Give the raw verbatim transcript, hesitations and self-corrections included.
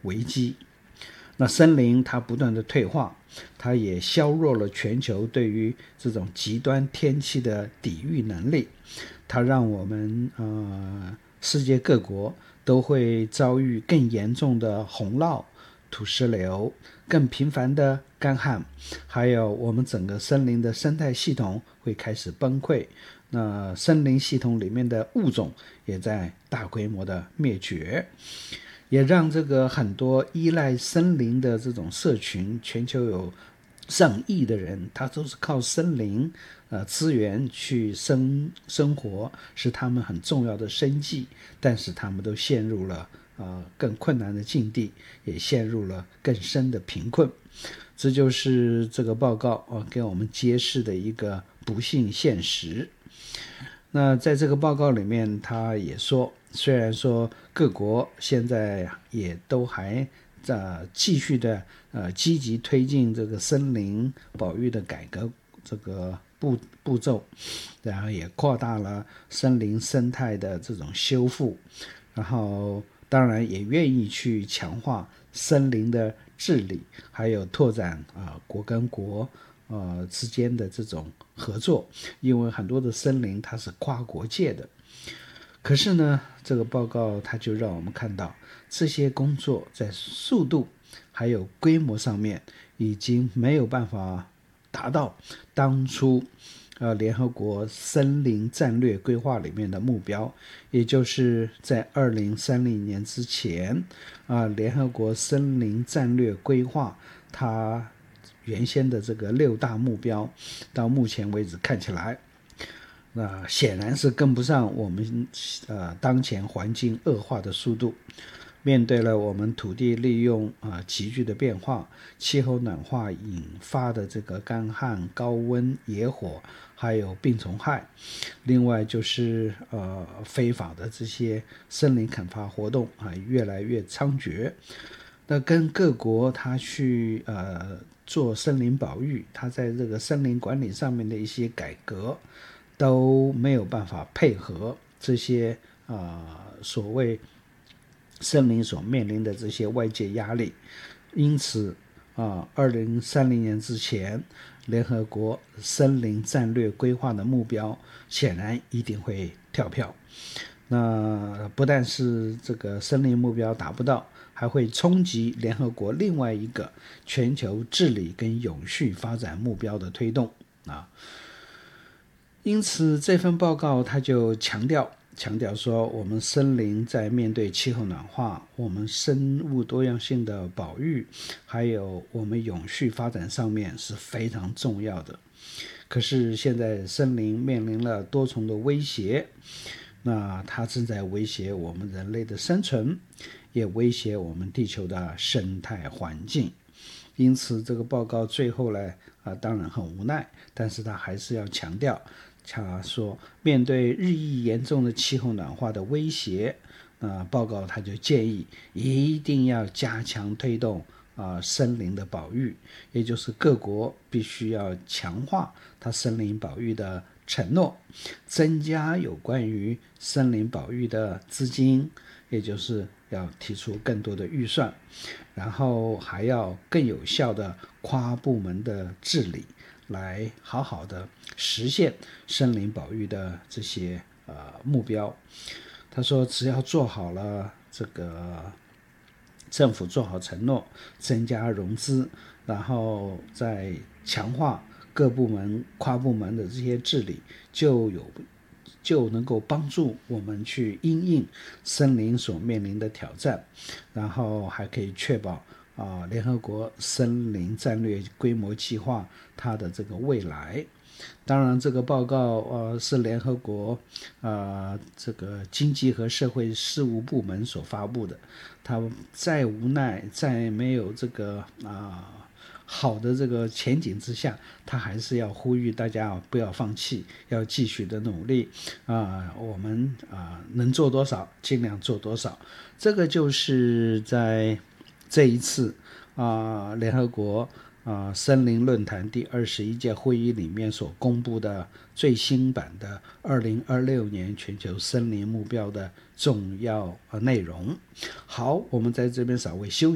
危机。那森林它不断的退化，它也削弱了全球对于这种极端天气的抵御能力，它让我们呃世界各国都会遭遇更严重的洪涝、土石流、更频繁的干旱，还有我们整个森林的生态系统会开始崩溃，那森林系统里面的物种也在大规模的灭绝，也让这个很多依赖森林的这种社群，全球有上亿的人，他都是靠森林呃资源去生生活，是他们很重要的生计，但是他们都陷入了呃更困难的境地，也陷入了更深的贫困。这就是这个报告呃给我们揭示的一个不幸现实。那在这个报告里面，他也说，虽然说各国现在也都还呃继续的呃积极推进这个森林保育的改革这个步步骤，然后也扩大了森林生态的这种修复，然后当然也愿意去强化森林的治理，还有拓展啊、呃、国跟国呃之间的这种合作，因为很多的森林它是跨国界的。可是呢，这个报告它就让我们看到，这些工作在速度还有规模上面已经没有办法达到当初呃联合国森林战略规划里面的目标，也就是在二零三零年之前啊、呃，联合国森林战略规划它原先的这个六大目标，到目前为止看起来那显然是跟不上我们呃当前环境恶化的速度。面对了我们土地利用啊、呃、急剧的变化，气候暖化引发的这个干旱、高温、野火，还有病虫害，另外就是呃非法的这些森林砍伐活动啊、呃、越来越猖獗。那跟各国他去呃做森林保育，他在这个森林管理上面的一些改革都没有办法配合这些啊、呃、所谓森林所面临的这些外界压力，因此啊，二零三零年之前，联合国森林战略规划的目标显然一定会跳票。那不但是这个森林目标达不到，还会冲击联合国另外一个全球治理跟永续发展目标的推动啊。因此，这份报告它就强调。强调说，我们森林在面对气候暖化、我们生物多样性的保育，还有我们永续发展上面是非常重要的。可是现在森林面临了多重的威胁，那它正在威胁我们人类的生存，也威胁我们地球的生态环境。因此，这个报告最后呢，啊，当然很无奈，但是他还是要强调。他说，面对日益严重的气候暖化的威胁，呃，报告他就建议一定要加强推动啊、呃、森林的保育，也就是各国必须要强化它森林保育的承诺，增加有关于森林保育的资金，也就是要提出更多的预算，然后还要更有效的跨部门的治理，来好好的实现森林保育的这些呃目标。他说，只要做好了这个政府做好承诺，增加融资，然后再强化各部门跨部门的这些治理，就有就能够帮助我们去因应森林所面临的挑战，然后还可以确保啊、呃，联合国森林战略规模计划它的这个未来。当然，这个报告呃是联合国呃这个经济和社会事务部门所发布的。他再无奈，在没有这个啊、呃、好的这个前景之下，他还是要呼吁大家不要放弃，要继续的努力啊、呃。我们啊、呃、能做多少，尽量做多少。这个就是在这一次啊、呃、联合国。啊、呃，森林论坛第二十一届会议里面所公布的最新版的二零二六年全球森林目标的重要呃内容。好，我们在这边稍微休息。